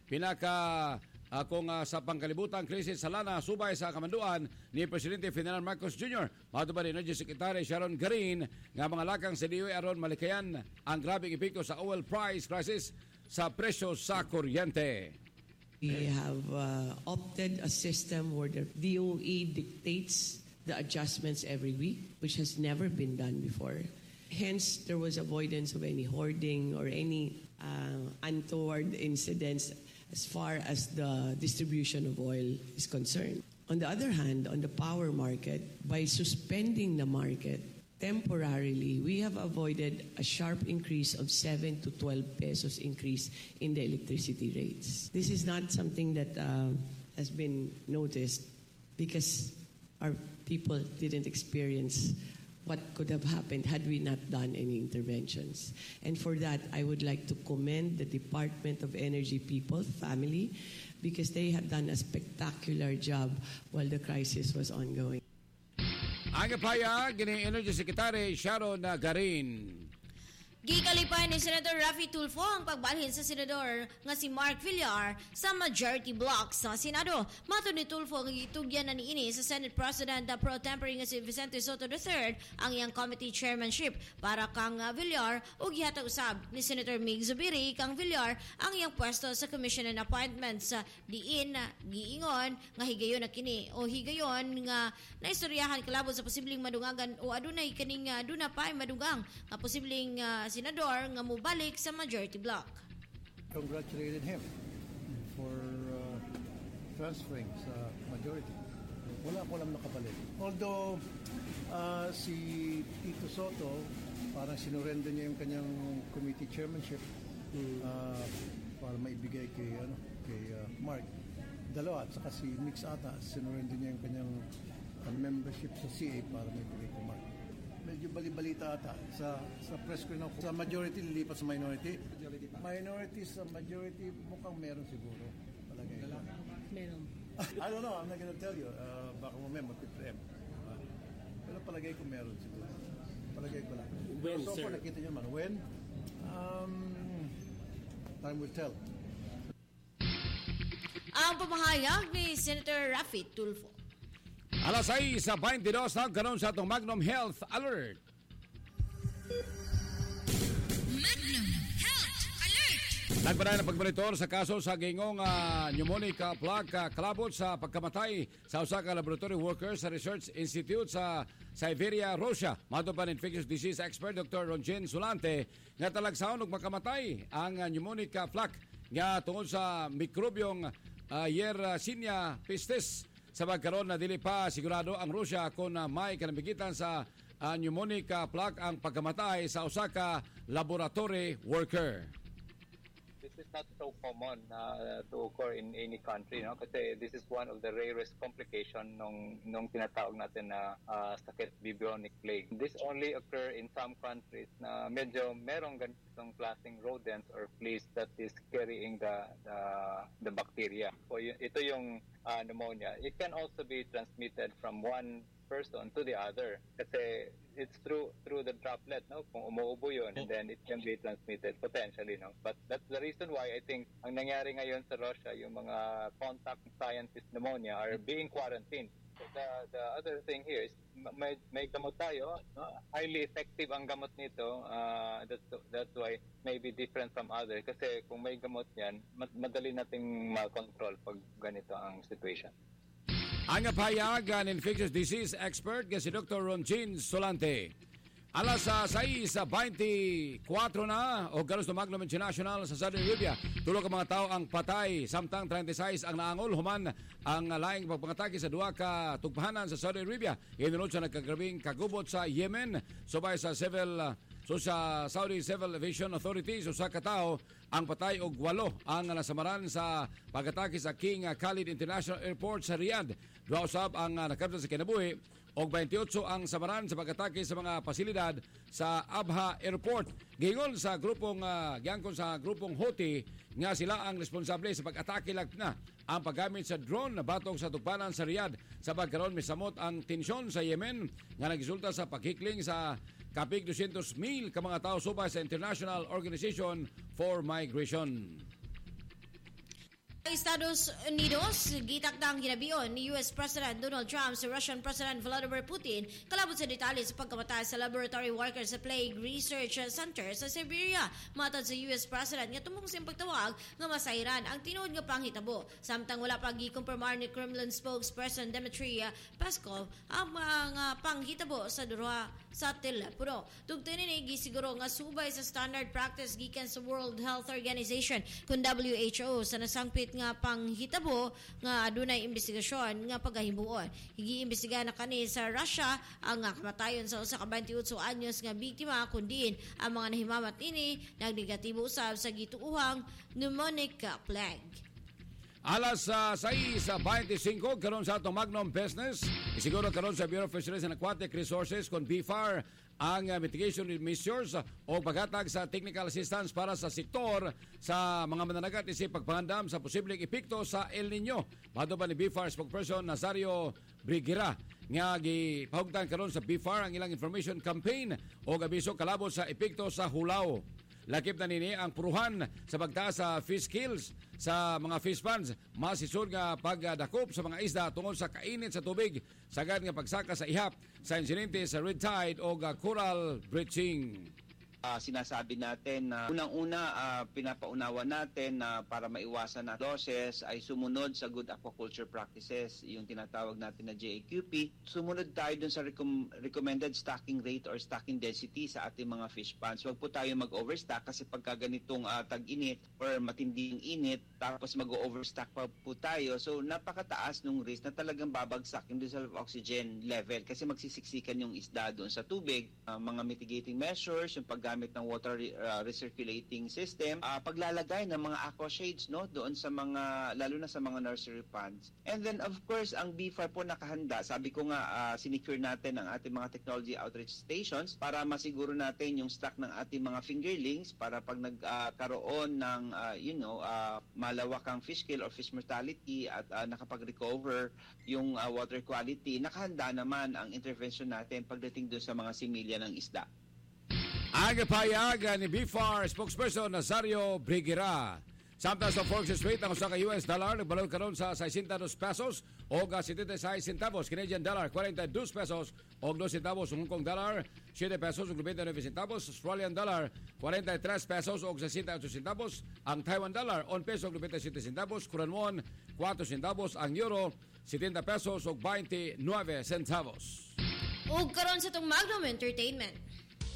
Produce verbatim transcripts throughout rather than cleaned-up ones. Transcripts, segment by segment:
pinaka uh, kung uh, sa pangkalibutan krisis sa lana subay sa kamanduan ni Presidente Ferdinand Marcos Junior Mato ba Energy Secretary Sharon Garin nga mga lakang sa D O E aron malikayan ang grabing epekto sa oil price crisis sa presyo sa kuryente. We have uh, opted a system where the D O E dictates the adjustments every week, which has never been done before. Hence, there was avoidance of any hoarding or any uh, untoward incidents as far as the distribution of oil is concerned. On the other hand, on the power market, by suspending the market temporarily, we have avoided a sharp increase of seven to twelve pesos increase in the electricity rates. This is not something that uh, has been noticed because our people didn't experience what could have happened had we not done any interventions. And for that, I would like to commend the Department of Energy people, family, because they have done a spectacular job while the crisis was ongoing. Ang paya, gini Energy Secretary Sharon Garin. Gikalipay ni Senator Raffy Tulfo ang pagbalhin sa senador nga si Mark Villar sa majority block sa Senado. Mato ni Tulfo nga gitugyan na niini sa Senate President the pro tempore nga si Vicente Soto the third ang iyang committee chairmanship para kang uh, Villar ug gihatag usab ni Senator Mig Zubiri kang Villar ang iyang pwesto sa Commission on Appointments sa diin uh, giingon nga higayon na kini o higayon nga naistoryahan kalabot sa posibleng madungagan o adunay kaning uh, dunapay madugang nga posibleng uh, senador nga mubalik sa majority block. Congratulated him for uh, transferring sa majority. Wala ko lang nakapalit. Although uh, si Tito Soto parang sinurrender niya yung kanyang committee chairmanship uh, para maibigay kay ano kay uh, Mark. Dalawa at saka si Mix ata sinurrender niya yung kanyang uh, membership sa C A para maibigay kay Mark. Medyo bali-balita ata sa sa press ko na sa majority lilipat sa minority. Minority sa majority mukhang meron siguro. Palagay ko. Meron. I don't know, I'm not gonna tell you. Uh, baka mamaya mag-prem. Uh, pero palagay ko meron siguro. Palagay ko lang. When, so sir? far nakita nyo naman. When? Um, time will tell. Ang pamahayag ni Senator Raffy Tulfo. Alas seis sa twenty-two na karon sa atong Magnum Health Alert. Magnum Health Alert. Nagpanay na pagmonitor sa kaso sa gingong uh, pneumonic uh, plaque uh, kalabot sa pagkamatay sa usa ka laboratory worker sa Research Institute sa Siberia, Russia. Mato pa infectious disease expert Doctor Ronjen Sulante nga talagsaon og makamatay ang uh, pneumonic uh, plaque nga tungod sa mikrobyong uh, Yersinia pestis. Sa pagkaroon na dili pa sigurado ang Russia kung uh, may kanamigitan sa uh, pneumonic uh, plaque ang pagkamatay sa usa ka laboratory worker. This is not so common uh, to occur in any country, no? Kasi this is one of the rarest complication nung nung tinatawag natin na uh, sakit bubonic plague. This only occur in some countries na medyo merong ganitong klaseng rodents or fleas that is carrying the the, the bacteria. So y- ito yung uh, pneumonia. It can also be transmitted from one person to the other kasi it's through through the droplet, no, kung umuubo yun, and then it can be transmitted potentially, no, but that's the reason why I think ang nangyari ngayon sa Russia, yung mga contact scientist pneumonia are being quarantined. So the the other thing here is may, may gamot tayo, no? Highly effective ang gamot nito, uh, that's that's why maybe different from other kasi kung may gamot yan madali nating ma-control pag ganito ang situation. Ang pahayag ng infectious disease expert nga si Doctor Ronjen Sulante. Alas sa sais sa twenty-four na o galos na Magnum International sa Saudi Arabia. Tulo ka mga tao ang patay samtang thirty-six ang naangol human ang laing pagpangatake sa duha ka tugpahanan sa Saudi Arabia. Inunod sa nagkagrabing kagubot sa Yemen subay sa civil So sa Saudi Civil Aviation Authority, so sa katao ang patay og walo ang nasamaran sa pag-atake sa King Khalid International Airport sa Riyadh. Duha usab ang nakabta sa kinabuhi og twenty-eight ang samaran sa pag-atake sa mga pasilidad sa Abha Airport. Gingon sa grupong uh, giangkon sa grupong Houthi nga sila ang responsable sa pag-atake lagna ang paggamit sa drone na batong sa tugpanan sa Riyadh sa pagkaroon misamot ang tensyon sa Yemen nga nagresulta sa paghikling sa kapig two hundred mil ka mga tao subay sa International Organization for Migration. Estados Unidos, gitakdang ginabiyon ni U S President Donald Trump sa Russian President Vladimir Putin kalabot sa detalye sa pagkamatay sa laboratory workers sa Plague Research Center sa Siberia. Matod sa U S President nga tumong sa pagtawag nga masayran ang tinuod nga panghitabo. Samtang wala pa gikumpirmar ni Kremlin spokesperson Dmitry Peskov ang mga panghitabo sa duha sa telepono. Tugtun ni gisiguro nga subay sa standard practice gikan sa World Health Organization kun W H O sa nasangpit nga panghitabo nga adunay investigasyon nga pagahimuon. Higi-imbestiga na kani sa Russia ang nga kamatayon sa usa ka twenty-eight anyos nga biktima kundi ang mga nahimamat ini nagnegatibo usab sa gituuhang pneumonic plague. Alas sa sais twenty-five karon sa atong Magnum Business. Isiguro karon sa Bureau of Fisheries and Aquatic Resources kon B F A R ang uh, mitigation measures o paghatag sa technical assistance para sa sektor sa mga mananagat isip pagpangandam sa posibleng epekto sa El Nino. Bato pa ni B F A R spokesperson Nazario Briguera nga gipahugtan karon sa B F A R ang ilang information campaign o abiso kalabot sa epekto sa hulaw. Lakip na nini ang puruhan sa pagtaas sa fish kills sa mga fish ponds. Masisod nga pagdakop sa mga isda tungod sa kainit sa tubig, sagad nga pagsaka sa ihap sa insidente sa red tide o coral bleaching. Uh, sinasabi natin na unang-una uh, pinapaunawa natin na para maiwasan na losses ay sumunod sa good aquaculture practices, yung tinatawag natin na J A Q P. Sumunod tayo dun sa recom- recommended stocking rate or stocking density sa ating mga fish ponds. Huwag po tayo mag-overstock kasi pagka ganitong uh, tag-init or matinding init tapos mag-overstock pa po tayo. So napakataas nung risk na talagang babagsak yung dissolved oxygen level kasi magsisiksikan yung isda doon sa tubig. Uh, mga mitigating measures, yung pag gamit ng water uh, recirculating system, uh, paglalagay ng mga aqua shades no doon sa mga lalo na sa mga nursery ponds. And then of course ang B F A R po nakahanda. Sabi ko nga uh, sinecure natin ang ating mga technology outreach stations para masiguro natin yung stock ng ating mga fingerlings para pag nagkaroon uh, ng uh, you know uh, malawakang fish kill or fish mortality at uh, nakapag-recover yung uh, water quality, nakahanda naman ang intervention natin pagdating doon sa mga similya ng isda. Ang payag ni B F A R spokesperson Nazario Briguera. Samtang sa Forex rate ang usa ka U S dollar nagbalot karon sa sixty-two pesos o seventy-six centavos, Canadian dollar forty-two pesos o two centavos, Hong Kong dollar seven pesos o ninety-nine centavos, Australian dollar forty-three pesos o sixty-eight centavos, ang Taiwan dollar one peso o ninety-seven centavos, Korean won four centavos, ang euro seventy pesos o twenty-nine centavos. Ug karon sa tong Magnum Entertainment.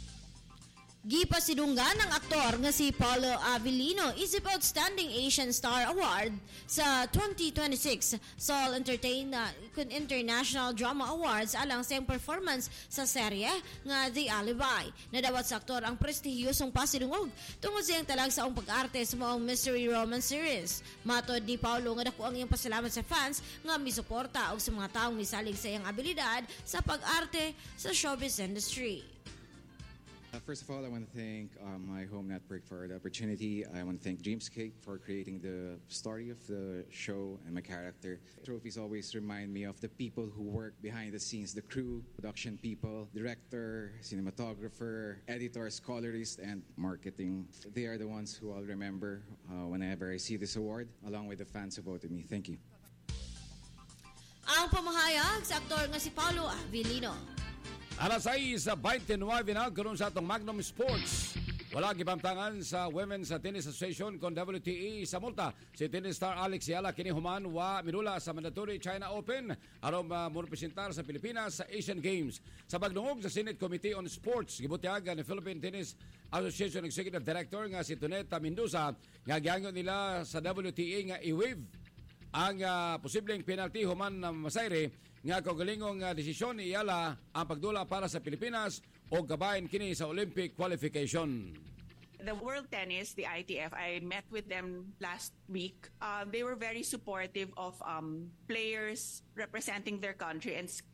Gipasidunggan ng aktor nga si Paulo Avellino isip Outstanding Asian Star Award sa twenty twenty-six Seoul Entertain uh, International Drama Awards alang sa performance sa serye nga The Alibi. Nadawat sa aktor ang prestihiyosong pasidungog tungod sa iyang talag sa ang pag-arte sa maong mystery romance series. Matod ni Paulo nga dako ang iyang pasalamat sa fans nga misuporta og sa mga taong misalig sa iyang abilidad sa pag-arte sa showbiz industry. Uh, first of all, I want to thank uh, my home network for the opportunity. I want to thank Dreamscape for creating the story of the show and my character. Trophies always remind me of the people who work behind the scenes, the crew, production people, director, cinematographer, editors, colorist, and marketing. They are the ones who I'll remember uh, whenever I see this award, along with the fans who voted me. Thank you. Ang pamahayag sa aktor nga si Paulo Avellino. Alas sais sa twenty-nine na karon sa atong Magnum Sports. Wala gibamtangan sa Women's Tennis Association kon W T A sa multa. Si tennis star Alex Yala kini human wa minula sa mandatory China Open aron uh, morepresentar sa Pilipinas sa Asian Games. Sa pagdungog sa Senate Committee on Sports, gibutiagan ni Philippine Tennis Association Executive Director nga si Toneta Mendoza nga giangyon nila sa W T A nga i-waive ang uh, posibleng penalty human na masayre nga kaugalingong uh, desisyon ni Yala ang pagdula para sa Pilipinas o gabayan kini sa Olympic qualification. The World Tennis, the I T F, I met with them last week. Uh, they were very supportive of um, players representing their country and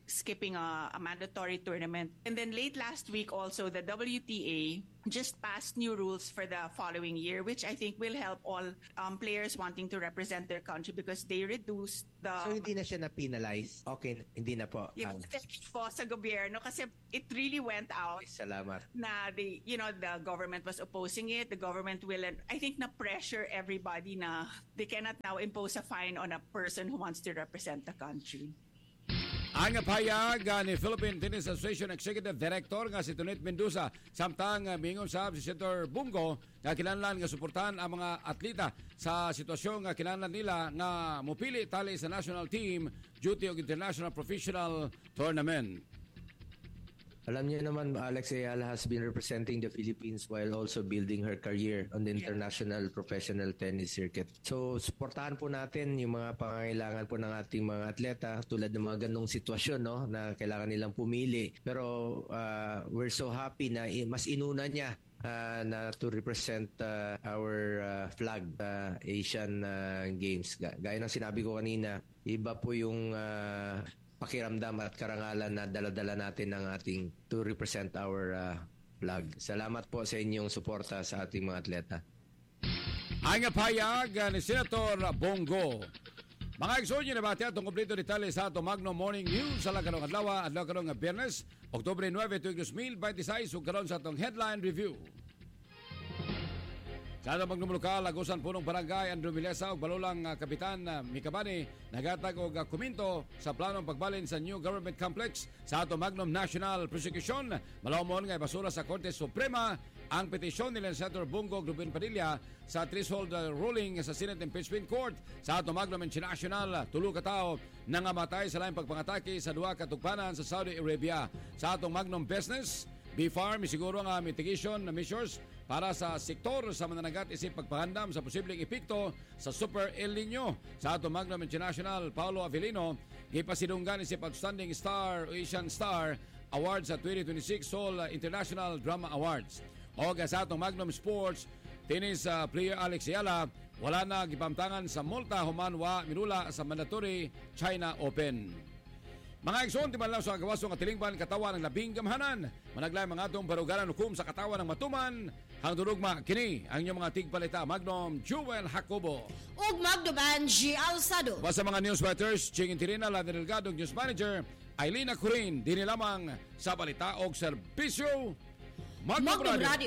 skipping a, a mandatory tournament. And then late last week also, the W T A just passed new rules for the following year, which I think will help all um, players wanting to represent their country because they reduced the... So hindi na siya na-penalize? Okay, hindi na po. Yung Ah, po sa gobyerno kasi it really went out salamat. na the you know the government was opposing it. The government will, and I think na pressure everybody na they cannot now impose a fine on a person who wants to represent the country. Ang payag uh, ni Philippine Tennis Association Executive Director nga si Tonet Mendoza samtang uh, mingon sa si Senator Bungo nga kinahanglan nga suportahan ang mga atleta sa sitwasyon nga kinahanglan nila nga mopili tali sa national team due to international professional tournament. Alam niyo naman, Alex Ayala has been representing the Philippines while also building her career on the international professional tennis circuit. So, suportahan po natin yung mga pangangailangan po ng ating mga atleta tulad ng mga ganong sitwasyon, no, na kailangan nilang pumili. Pero uh, we're so happy na mas inuna niya uh, na to represent uh, our uh, flag uh, Asian uh, Games. Gaya ng sinabi ko kanina, iba po yung uh, pakiramdam at karangalan na dala-dala natin ng ating to represent our uh, flag. Salamat po sa inyong suporta sa ating mga atleta. Ang payag ni Senator Bongo. Mga igsoon nyo na bati atong kompleto detalye sa ato Magno Morning News sa lakarong adlaw at lakarong Biyernes, Oktubre nueve, tuig twenty twenty-six, ug karon sa atong headline review. Sa atong Magno Lokal, Agusan Punong Barangay, Andrew Vilesa ug balulang uh, Kapitan uh, Mikabani nagatag og uh, komento sa planong pagbalin sa New Government Complex sa atong Magnum National Prosecution. Malawmon nga basura sa Korte Suprema ang petisyon ni Senator Bungo Rubin Padilla sa threshold uh, ruling sa Senate Impeachment Court sa atong Magnum International. Tulo ka tawo nangamatay sa laing pagpangatake sa duha ka tugpanan sa Saudi Arabia. Sa atong Magnum Business, B-Farm siguro nga mitigation measures para sa sektor sa mananagat isip pagpahandam sa posibleng epekto sa Super El Nino. Sa ato Magnum International, Paolo Avellino gipasidunggan isip Outstanding Star o Asian Star Awards sa twenty twenty-six Seoul International Drama Awards. O sa atong Magnum Sports, tennis uh, player Alex Ayala wala na gipamtangan sa multa human wa minula sa mandatory China Open. Mga igsoon, timan lang sa gawaso nga tilingban katawan ng labing gamhanan. Managlay mga atong barugaran hukum sa katawan ng matuman. Hang durugma, kini ang inyong mga tigpalita. Magnum Jewel Jacobo. Ug Magno Banji Alsado. Basta mga newsletters, Ching Tirina, la Delgado, News Manager, Ailina Corin, dini lamang sa balita o serbisyo. Magnum, Magnum Radio. Radio.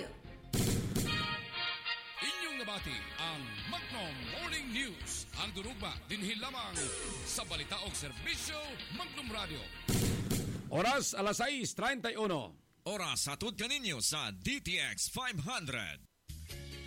Inyong nabati ang Magnum Morning News. Ang durugma, dinhi lamang sa balita o serbisyo Magnum Radio. Oras alas sais treinta y uno. Oras hatod kaninyo sa D T X five hundred.